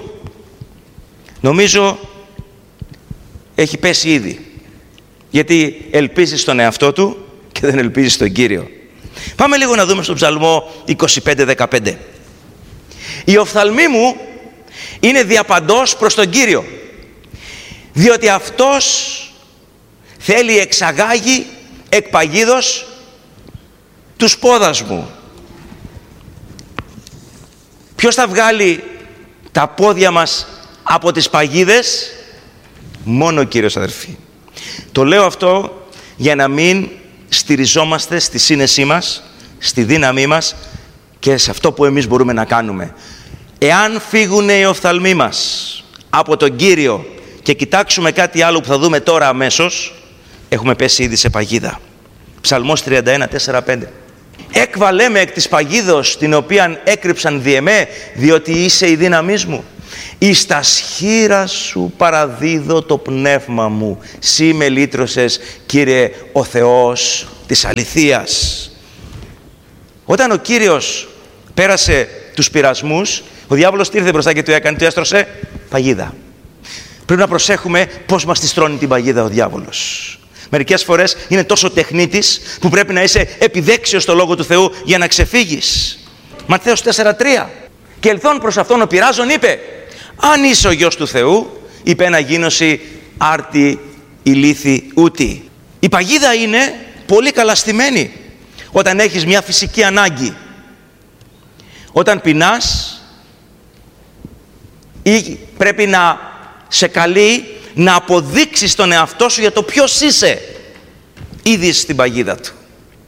νομίζω έχει πέσει ήδη, γιατί ελπίζει στον εαυτό του και δεν ελπίζει στον Κύριο. Πάμε λίγο να δούμε στον Ψαλμό 25-15. «Οι οφθαλμοί μου είναι διαπαντός προς τον Κύριο, διότι αυτός θέλει εξαγάγει εκ παγίδος τους πόδας μου». Ποιος θα βγάλει τα πόδια μας από τις παγίδες? Μόνο ο Κύριος, αδερφοί. Το λέω αυτό για να μην στηριζόμαστε στη σύνεσή μας, στη δύναμή μας και σε αυτό που εμείς μπορούμε να κάνουμε. Εάν φύγουν οι οφθαλμοί μας από τον Κύριο και κοιτάξουμε κάτι άλλο που θα δούμε τώρα αμέσως, έχουμε πέσει ήδη σε παγίδα. Ψαλμός 31, 4-5. «Έκβαλέ με εκ της παγίδος την οποίαν έκρυψαν διεμέ, διότι είσαι η δύναμή μου. εις τα σχήρα σου παραδίδω το πνεύμα μου. Σύ με λύτρωσες, Κύριε, ο Θεός της αληθείας. Όταν ο Κύριος πέρασε τους πειρασμούς, ο διάβολος τι ήρθε μπροστά και του έκανε? Του έστρωσε παγίδα. Πρέπει να προσέχουμε πώς μας τη στρώνει την παγίδα ο διάβολος. Μερικές φορές είναι τόσο τεχνίτης που πρέπει να είσαι επιδέξιος στο Λόγο του Θεού για να ξεφύγεις. Ματθαίος 4:3. Και ελθόν προς αυτόν ο πειράζων είπε: αν είσαι ο Υιός του Θεού, είπε να γίνωση άρτη ηλίθι ούτη. Η παγίδα είναι πολύ καλά στημένη όταν έχεις μια φυσική ανάγκη. Όταν πεινάς ή πρέπει να σε καλεί να αποδείξεις τον εαυτό σου για το ποιος είσαι. Ήδη στην παγίδα του.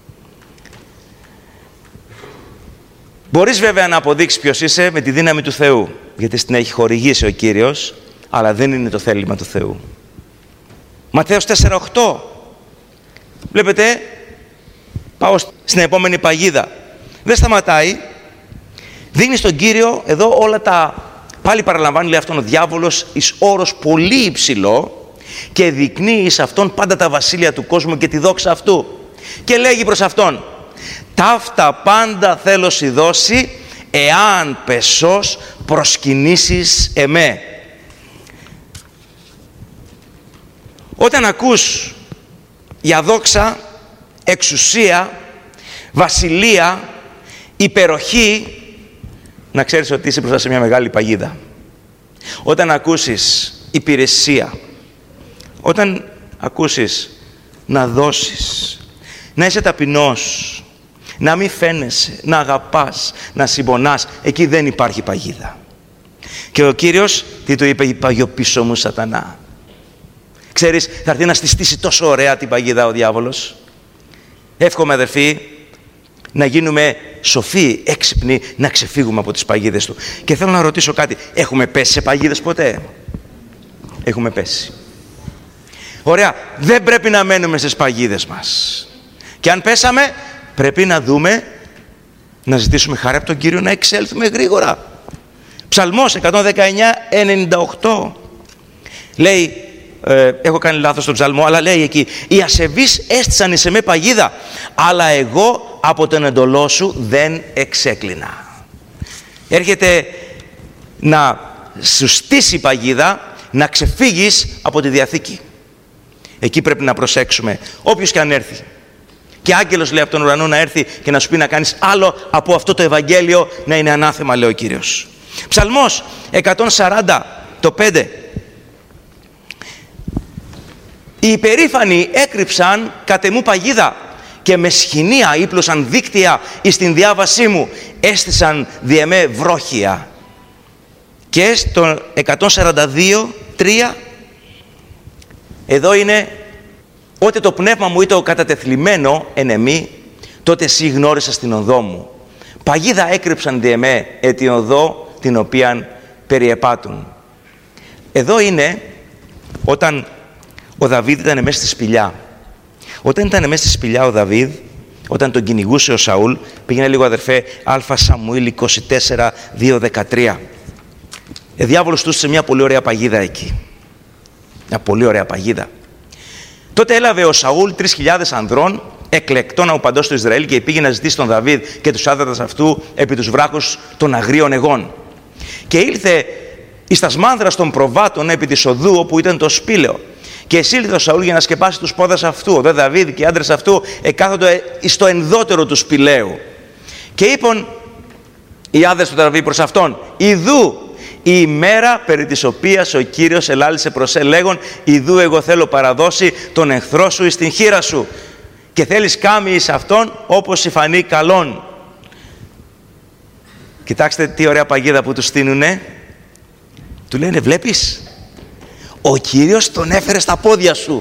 Μπορείς βέβαια να αποδείξεις ποιος είσαι με τη δύναμη του Θεού, γιατί στην έχει χορηγήσει ο Κύριος, αλλά δεν είναι το θέλημα του Θεού. Ματθαίος 4:8. Βλέπετε, πάω στην επόμενη παγίδα. Δεν σταματάει. Δίνει στον Κύριο εδώ όλα τα... Πάλι παραλαμβάνει, λέει αυτόν ο διάβολος, εις όρος πολύ υψηλό και δεικνύει εις αυτόν πάντα τα βασίλεια του κόσμου και τη δόξα αυτού. Και λέγει προς αυτόν: ταύτα πάντα θέλω σοι δώσει, εάν πεσός προσκυνήσεις εμέ. Όταν ακούς για δόξα, εξουσία, βασιλεία, υπεροχή, να ξέρεις ότι είσαι μπροστά σε μια μεγάλη παγίδα. Όταν ακούσεις υπηρεσία, όταν ακούσεις να δώσεις, να είσαι ταπεινός, να μην φαίνεσαι, να αγαπάς, να συμπονάς, εκεί δεν υπάρχει παγίδα. Και ο Κύριος τι του είπε? Παγιό πίσω μου σατανά. Ξέρεις, θα έρθει να στη στήσει τόσο ωραία την παγίδα ο διάβολος. Εύχομαι, αδερφοί, να γίνουμε σοφοί, έξυπνοι, να ξεφύγουμε από τις παγίδες του. Και θέλω να ρωτήσω κάτι. Έχουμε πέσει σε παγίδες ποτέ? Έχουμε πέσει. Ωραία. Δεν πρέπει να μένουμε στις παγίδες μας. Και αν πέσαμε, πρέπει να δούμε, να ζητήσουμε χάρη από τον Κύριο να εξέλθουμε γρήγορα. Ψαλμός 119:98. Λέει, έχω κάνει λάθος στον ψαλμό, αλλά λέει εκεί: οι ασεβείς έστησαν εις εμέ παγίδα, αλλά εγώ από τον εντολό σου δεν εξέκλεινα. Έρχεται να σου στήσει παγίδα, να ξεφύγεις από τη Διαθήκη. Εκεί πρέπει να προσέξουμε, όποιος και αν έρθει. Και άγγελος, λέει, από τον ουρανό να έρθει και να σου πει να κάνεις άλλο από αυτό το Ευαγγέλιο, να είναι ανάθεμα, λέει ο Κύριος. Ψαλμός 140:5. Οι υπερήφανοι έκρυψαν κατ' εμού παγίδα και με σχοινία ύπλωσαν δίκτυα εις την διάβασή μου, έστησαν δι' εμέ βρόχια. Και στο 142:3 εδώ είναι: ότε το πνεύμα μου ήταν κατατεθλιμμένο εν εμή, τότε εσύ γνώρισας την οδό μου. Παγίδα έκρυψαν δι' εμέ την οδό την οποίαν περιεπάτουν. Εδώ είναι όταν ο Δαβίδ ήταν μέσα στη σπηλιά. Όταν ήταν μέσα στη σπηλιά ο Δαβίδ, όταν τον κυνηγούσε ο Σαούλ, πήγαινε λίγο, αδερφέ, Α Σαμουήλ 24:2-13. Ο διάβολος του σε μια πολύ ωραία παγίδα εκεί. Μια πολύ ωραία παγίδα. Τότε έλαβε ο Σαούλ 3.000 ανδρών, εκλεκτών από παντός του Ισραήλ, και πήγε να ζητήσει τον Δαβίδ και τους άδερφους αυτού επί τους βράχους των αγρίων αιγών. Και ήλθε εις τα μάνδρας των προβάτων επί της οδού όπου ήταν το σπήλαιο. Και εσήλθε ο Σαούλ για να σκεπάσει τους πόδας αυτού. Ο δε Δαβίδ και οι άντρες αυτού εκάθονται εις το ενδότερο του σπηλαίου. Και είπαν οι άδερφοι του Δαβίδ προς αυτόν: ιδού η ημέρα περί της οποίας ο Κύριος ελάλησε προς λέγον: ιδού εγώ θέλω παραδώσει τον εχθρό σου εις την χείρα σου, και θέλεις κάμει εις αυτόν όπως η φανεί καλόν. Κοιτάξτε τι ωραία παγίδα που του στείνουνε. Του λένε: βλέπεις, ο Κύριος τον έφερε στα πόδια σου.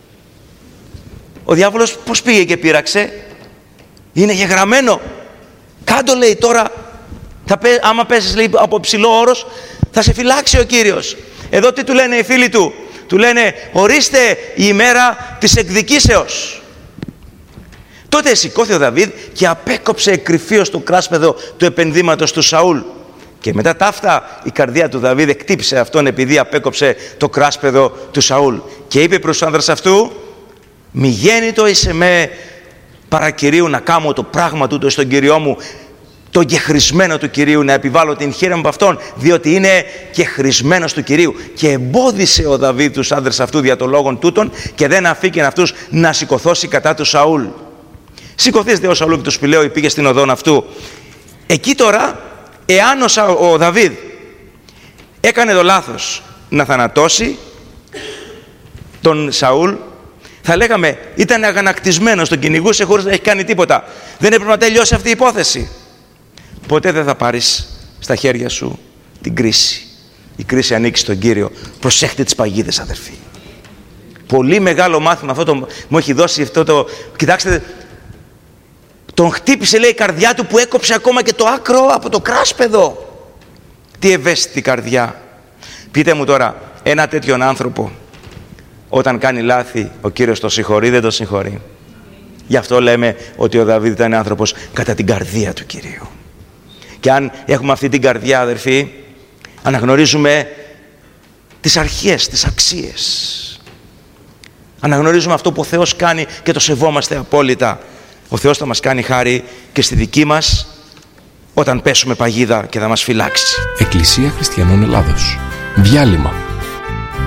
Ο διάβολος πώς πήγε και πείραξε? Είναι γεγραμμένο. Κάντο, λέει, τώρα, άμα πέσεις, λέει, από ψηλό όρος, θα σε φυλάξει ο Κύριος. Εδώ τι του λένε οι φίλοι του? Του λένε: ορίστε η ημέρα της εκδικήσεως. Τότε σηκώθηκε ο Δαβίδ και απέκοψε εκκρυφίως το κράσπεδο του επενδύματος του Σαούλ. Και μετά τα αυτά η καρδιά του Δαβίδ εκτύπησε αυτόν επειδή απέκοψε το κράσπεδο του Σαούλ. Και είπε προς τον άνδρα αυτού: μη γέννητο είσαι με παρακυρίου να κάμω το πράγμα τούτο στον Κυριό μου, το κεχρισμένο του Κυρίου, να επιβάλλω την χείρα μου από αυτόν, διότι είναι κεχρισμένος του Κυρίου. Και εμπόδισε ο Δαβίδ τους άνδρες αυτού δια των λόγων τούτων και δεν αφήκεν αυτούς να σηκωθώσει κατά του Σαούλ. Σηκωθείς δε ο Σαούλ και του Σπηλαίου πήγε στην οδόν αυτού. Εκεί τώρα, εάν ο Δαβίδ έκανε το λάθος να θανατώσει τον Σαούλ, θα λέγαμε ήταν αγανακτισμένος, τον κυνηγούσε χωρίς να έχει κάνει τίποτα. Δεν έπρεπε να τελειώσει αυτή η υπόθεση. Ποτέ δεν θα πάρεις στα χέρια σου την κρίση. Η κρίση ανήκει στον Κύριο. Προσέχτε τις παγίδες, αδερφοί. Πολύ μεγάλο μάθημα αυτό μου έχει δώσει αυτό το... Κοιτάξτε, τον χτύπησε, λέει, η καρδιά του που έκοψε ακόμα και το άκρο από το κράσπεδο. Τι ευαίσθητη καρδιά. Πείτε μου τώρα, ένα τέτοιον άνθρωπο, όταν κάνει λάθη, ο Κύριος το συγχωρεί, δεν το συγχωρεί? Γι' αυτό λέμε ότι ο Δαβίδ ήταν άνθρωπος κατά την καρδία του Κυρίου. Και αν έχουμε αυτή την καρδιά, αδερφοί, αναγνωρίζουμε τις αρχές, τις αξίες. Αναγνωρίζουμε αυτό που ο Θεός κάνει και το σεβόμαστε απόλυτα. Ο Θεός θα μας κάνει χάρη και στη δική μας όταν πέσουμε παγίδα και θα μας φυλάξει. Εκκλησία Χριστιανών Ελλάδος. Διάλειμμα.